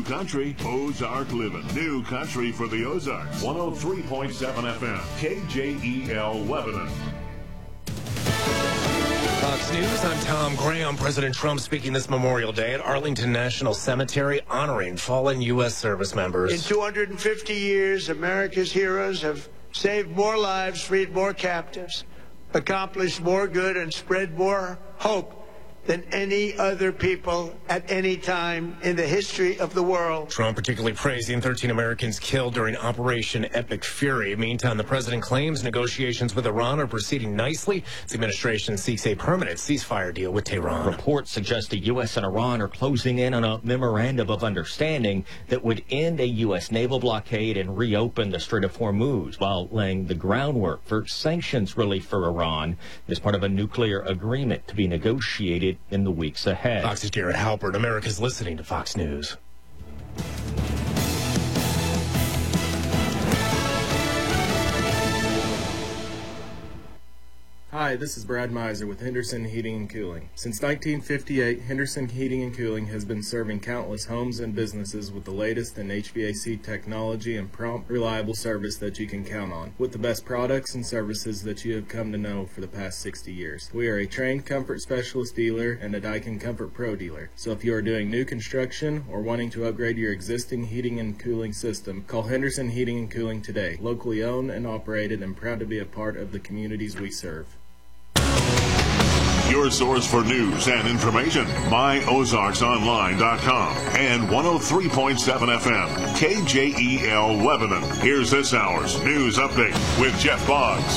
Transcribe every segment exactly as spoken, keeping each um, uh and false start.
country, Ozark living. New country for the Ozarks. one oh three point seven F M, K J E L Lebanon. Fox News, I'm Tom Graham. President Trump speaking this Memorial Day at Arlington National Cemetery, honoring fallen U S service members. In two hundred fifty years, America's heroes have saved more lives, freed more captives, accomplished more good, and spread more hope than any other people at any time in the history of the world. Trump particularly praising thirteen Americans killed during Operation Epic Fury. Meantime, the president claims negotiations with Iran are proceeding nicely. His administration seeks a permanent ceasefire deal with Tehran. Reports suggest the U S and Iran are closing in on a memorandum of understanding that would end a U S naval blockade and reopen the Strait of Hormuz while laying the groundwork for sanctions relief for Iran as part of a nuclear agreement to be negotiated in the weeks ahead. Fox's Garrett Halpert. America's listening to Fox News. Hi, this is Brad Miser with Henderson Heating and Cooling. Since nineteen fifty-eight, Henderson Heating and Cooling has been serving countless homes and businesses with the latest in H V A C technology and prompt, reliable service that you can count on, with the best products and services that you have come to know for the past sixty years. We are a trained comfort specialist dealer and a Daikin Comfort Pro dealer. So if you are doing new construction or wanting to upgrade your existing heating and cooling system, call Henderson Heating and Cooling today. Locally owned and operated and proud to be a part of the communities we serve. Your source for news and information, my ozarks online dot com and one oh three point seven F M, K J E L Lebanon. Here's this hour's news update with Jeff Boggs.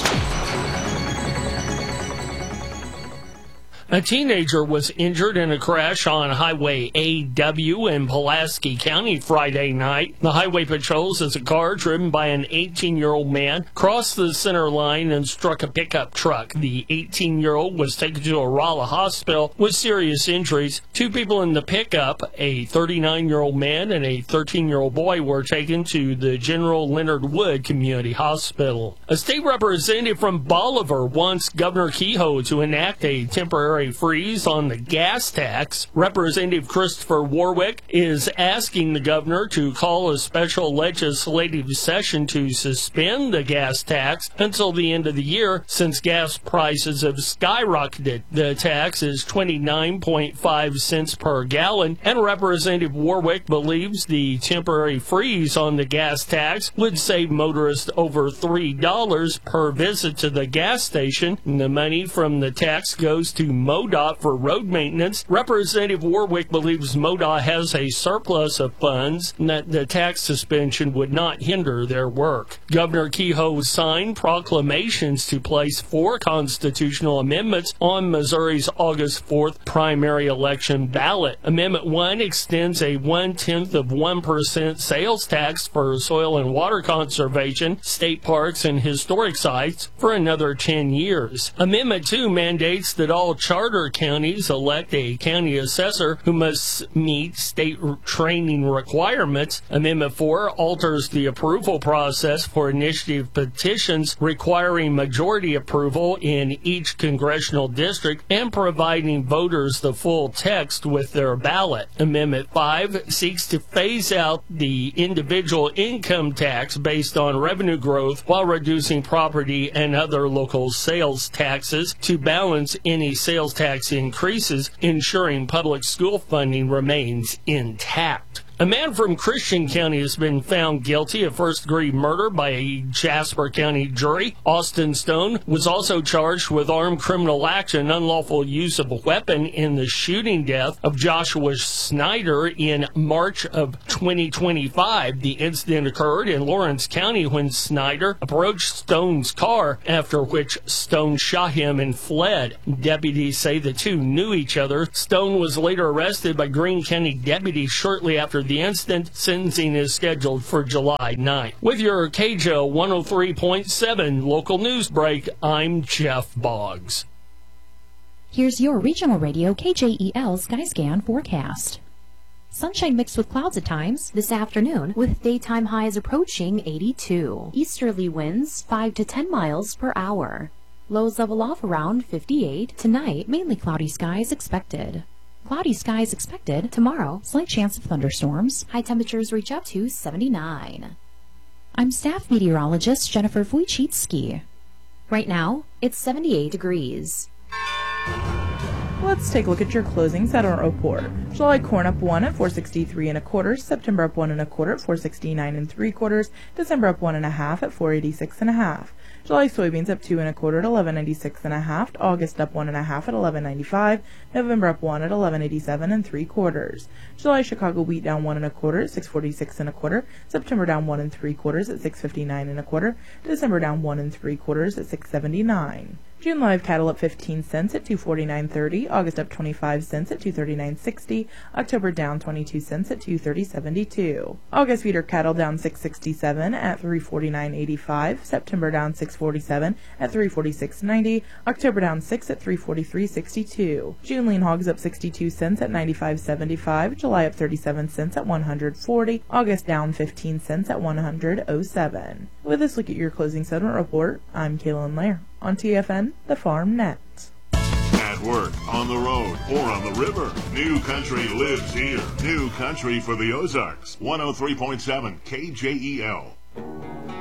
A teenager was injured in a crash on Highway A W in Pulaski County Friday night. The highway patrol says a car driven by an eighteen-year-old man crossed the center line and struck a pickup truck. The eighteen-year-old was taken to a Rolla hospital with serious injuries. Two people in the pickup, a thirty-nine-year-old man and a thirteen-year-old boy, were taken to the General Leonard Wood Community Hospital. A state representative from Bolivar wants Governor Kehoe to enact a temporary freeze on the gas tax. Representative Christopher Warwick is asking the governor to call a special legislative session to suspend the gas tax until the end of the year, since gas prices have skyrocketed. The tax is twenty-nine point five cents per gallon, and Representative Warwick believes the temporary freeze on the gas tax would save motorists over three dollars per visit to the gas station. The money from the tax goes to MoDOT for road maintenance. Representative Warwick believes MoDOT has a surplus of funds and that the tax suspension would not hinder their work. Governor Kehoe signed proclamations to place four constitutional amendments on Missouri's August fourth primary election ballot. Amendment one extends a one-tenth of one percent sales tax for soil and water conservation, state parks, and historic sites for another ten years. Amendment two mandates that all charter counties elect a county assessor who must meet state training requirements. Amendment four alters the approval process for initiative petitions, requiring majority approval in each congressional district and providing voters the full text with their ballot. Amendment five seeks to phase out the individual income tax based on revenue growth while reducing property and other local sales taxes to balance any sales tax increases, ensuring public school funding remains intact. A man from Christian County has been found guilty of first-degree murder by a Jasper County jury. Austin Stone was also charged with armed criminal act and unlawful use of a weapon in the shooting death of Joshua Snyder in March of twenty twenty-five. The incident occurred in Lawrence County when Snyder approached Stone's car, after which Stone shot him and fled. Deputies say the two knew each other. Stone was later arrested by Greene County deputies shortly after the incident. Sentencing is scheduled for July ninth. With your K J O one oh three point seven local news break, I'm Jeff Boggs. Here's your regional radio K J E L Skyscan forecast. Sunshine mixed with clouds at times this afternoon, with daytime highs approaching eighty-two. Easterly winds five to ten miles per hour. Lows level off around fifty-eight. Tonight, mainly cloudy skies expected. Cloudy skies expected. Tomorrow, slight chance of thunderstorms. High temperatures reach up to seventy-nine. I'm staff meteorologist Jennifer Wojcicki. Right now, it's seventy-eight degrees. Let's take a look at your closing settlement report. July corn up one at four sixty-three and a quarter. September up one and a quarter at four sixty-nine and three quarters. December up one and a half at four eighty-six and a half. July soybeans up two and a quarter at eleven ninety-six and a half. August up one and a half at eleven ninety-five. November up one at eleven eighty-seven and three quarters. July Chicago wheat down one and a quarter at six forty-six and a quarter. September down one and three quarters at six fifty-nine and a quarter. December down one and three quarters at six seventy-nine. June live cattle up fifteen cents at two forty-nine thirty. August up twenty-five cents at two thirty-nine sixty. October down twenty-two cents at two thirty seventy-two. August feeder cattle down six sixty-seven at three forty-nine eighty-five. September down six forty-seven at three forty-six ninety. October down six at three forty-three sixty-two. June lean hogs up sixty-two cents at ninety-five seventy-five. July up thirty-seven cents at one hundred forty. August down fifteen cents at one hundred oh seven. With this look at your closing settlement report, I'm Kaylin Lair on T F N, the Farm Net. At work, on the road, or on the river, New Country lives here. New Country for the Ozarks. one oh three point seven K J E L.